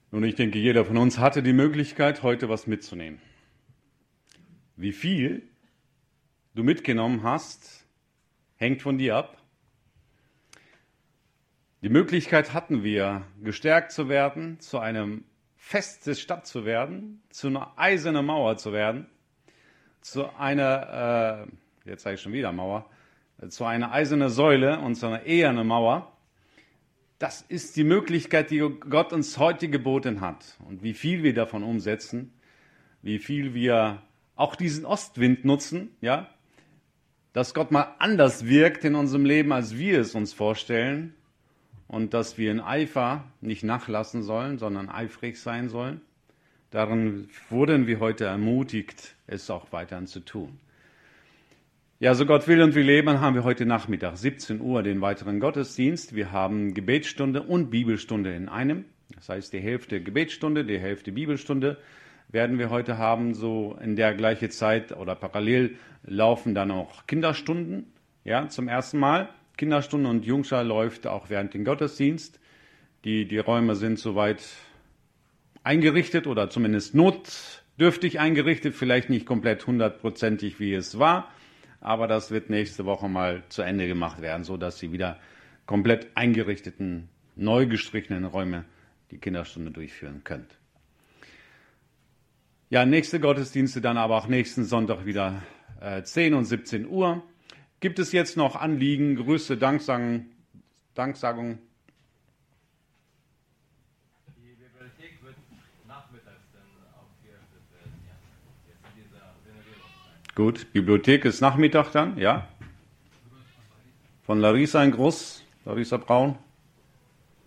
Nun, ich denke, jeder von uns hatte die Möglichkeit, heute was mitzunehmen. Wie viel du mitgenommen hast, hängt von dir ab. Die Möglichkeit hatten wir, gestärkt zu werden, zu einem Fest der Stadt zu werden, zu einer eisernen Mauer zu werden, zu einer, jetzt sage ich schon wieder Mauer, zu einer eisernen Säule und zu einer ehernen Mauer. Das ist die Möglichkeit, die Gott uns heute geboten hat. Und wie viel wir davon umsetzen, wie viel wir auch diesen Ostwind nutzen, ja, dass Gott mal anders wirkt in unserem Leben, als wir es uns vorstellen. Und dass wir in Eifer nicht nachlassen sollen, sondern eifrig sein sollen. Darin wurden wir heute ermutigt, es auch weiterhin zu tun. Ja, so Gott will und wir leben, haben wir heute Nachmittag, 17 Uhr, den weiteren Gottesdienst. Wir haben Gebetsstunde und Bibelstunde in einem. Das heißt, die Hälfte Gebetsstunde, die Hälfte Bibelstunde werden wir heute haben. So in der gleichen Zeit oder parallel laufen dann auch Kinderstunden, ja, zum ersten Mal. Kinderstunde und Jungschar läuft auch während dem Gottesdienst. Die Räume sind soweit eingerichtet oder zumindest notdürftig eingerichtet, vielleicht nicht komplett 100%ig, wie es war, aber das wird nächste Woche mal zu Ende gemacht werden, sodass Sie wieder komplett eingerichteten, neu gestrichenen Räume die Kinderstunde durchführen könnt. Ja, nächste Gottesdienste dann aber auch nächsten Sonntag wieder 10 und 17 Uhr. Gibt es jetzt noch Anliegen, Grüße, Danksagung? Die Bibliothek wird nachmittags dann aufgeöffnet werden, ja. Jetzt in dieser Renovierungszeit. Gut, Bibliothek ist Nachmittag dann, ja? Von Larissa ein Gruß, Larissa Braun.